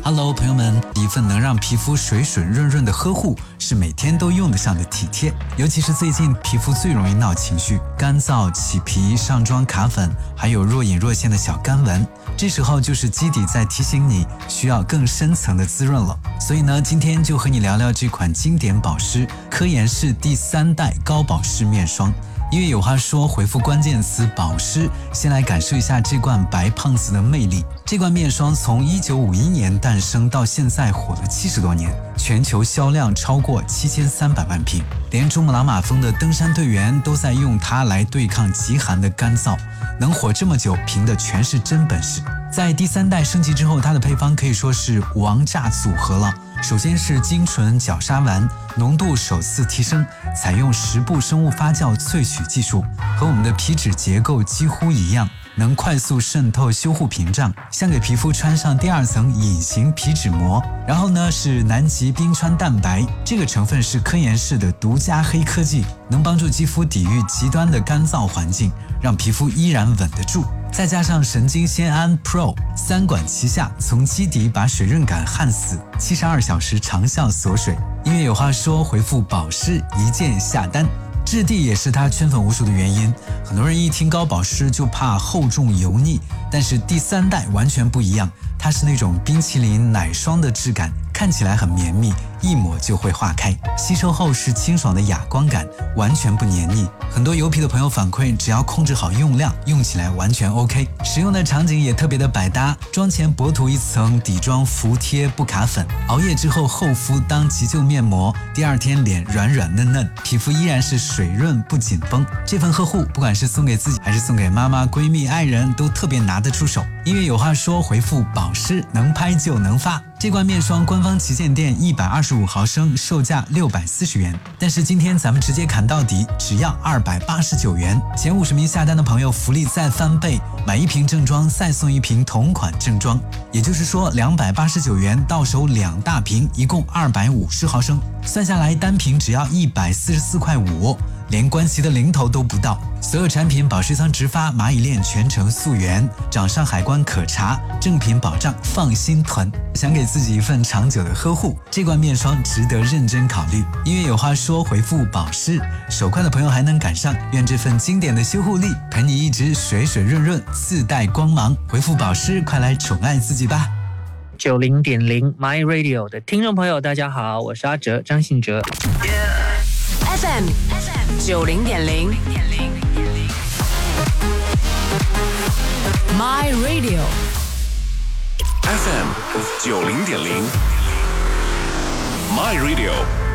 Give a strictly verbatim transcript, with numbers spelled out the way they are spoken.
Hello， 朋友们，一份能让皮肤水水润润的呵护，是每天都用得上的体贴。尤其是最近皮肤最容易闹情绪，干燥、起皮、上妆卡粉，还有若隐若现的小干纹。这时候就是基底在提醒你需要更深层的滋润了。所以呢，今天就和你聊聊这款经典保湿科颜氏第三代高保湿面霜。因为有话说，回复关键词保湿，先来感受一下这罐白胖子的魅力。这罐面霜从一九五一年诞生到现在火了七十多年，全球销量超过七千三百万瓶，连珠穆朗玛峰的登山队员都在用它来对抗极寒的干燥。能火这么久，凭的全是真本事。在第三代升级之后，它的配方可以说是王炸组合了。首先是精纯角鲨烷，浓度首次提升，采用十步生物发酵萃取技术，和我们的皮脂结构几乎一样，能快速渗透修护屏障，像给皮肤穿上第二层隐形皮脂膜。然后呢是南极冰川蛋白，这个成分是科颜氏的独家黑科技，能帮助肌肤抵御极端的干燥环境，让皮肤依然稳得住。再加上神经酰胺 Pro， 三管齐下，从基底把水润感焊死，七十二小时长效锁水。因为有话说，回复保湿一键下单。质地也是它圈粉无数的原因，很多人一听高保湿就怕厚重油腻，但是第三代完全不一样，它是那种冰淇淋奶霜的质感，看起来很绵密，一抹就会化开，吸收后是清爽的哑光感，完全不黏腻。很多油皮的朋友反馈，只要控制好用量，用起来完全 OK。 使用的场景也特别的百搭，妆前薄涂一层底妆服贴不卡粉，熬夜之后厚敷当急救面膜，第二天脸软软嫩嫩，皮肤依然是水润不紧绷。这份呵护不管是送给自己还是送给妈妈、闺蜜、爱人，都特别拿得出手。因为有话说，回复保湿能拍就能发。这罐面霜官方旗舰店一百二十五毫升，售价六百四十元，但是今天咱们直接砍到底，只要二百八十九元。前五十名下单的朋友福利再翻倍，买一瓶正装再送一瓶同款正装，也就是说两百八十九元到手两大瓶，一共二百五十毫升，算下来单瓶只要一百四十四块五，连关系的零头都不到。所有产品保湿仓直发，蚂蚁链全程溯源，掌上海关可查，正品保障放心囤。想给自己一份长久的呵护，这罐面霜值得认真考虑。因为有话说，回复保湿，手快的朋友还能赶上。愿这份经典的修护力陪你一直水水润润，自带光芒。回复保湿，快来宠爱自己吧。 九零点零 My Radio 的听众朋友，大家好，我是阿哲，张信哲。 F M 九零点零 My Radio F M 九零点零 My Radio